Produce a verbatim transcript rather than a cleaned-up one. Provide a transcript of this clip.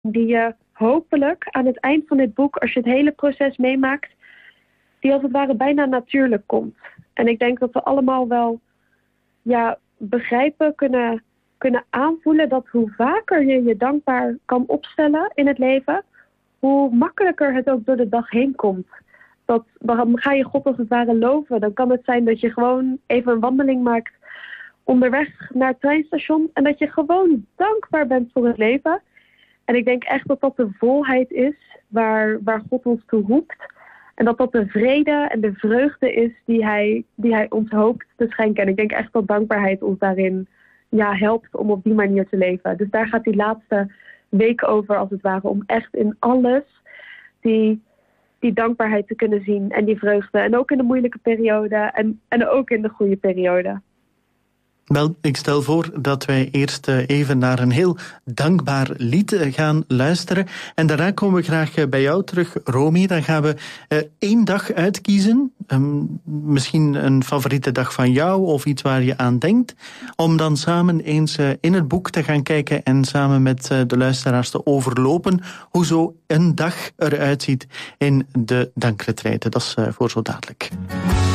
die je hopelijk aan het eind van dit boek, als je het hele proces meemaakt, die als het ware bijna natuurlijk komt. En ik denk dat we allemaal wel ja, begrijpen, kunnen, kunnen aanvoelen dat hoe vaker je je dankbaar kan opstellen in het leven, hoe makkelijker het ook door de dag heen komt. Dat, dan ga je God als het ware loven. Dan kan het zijn dat je gewoon even een wandeling maakt onderweg naar het treinstation en dat je gewoon dankbaar bent voor het leven. En ik denk echt dat dat de volheid is waar, waar God ons toe roept. En dat dat de vrede en de vreugde is die hij, die hij ons hoopt te schenken. En ik denk echt dat dankbaarheid ons daarin ja, helpt om op die manier te leven. Dus daar gaat die laatste week over als het ware. Om echt in alles die, die dankbaarheid te kunnen zien en die vreugde. En ook in de moeilijke periode en, en ook in de goede periode. Wel, ik stel voor dat wij eerst even naar een heel dankbaar lied gaan luisteren. En daarna komen we graag bij jou terug, Romy. Dan gaan we uh, één dag uitkiezen. Um, misschien een favoriete dag van jou of iets waar je aan denkt. Om dan samen eens uh, in het boek te gaan kijken en samen met uh, de luisteraars te overlopen hoe zo een dag eruit ziet in de dankretraite. Dat is uh, voor zo dadelijk.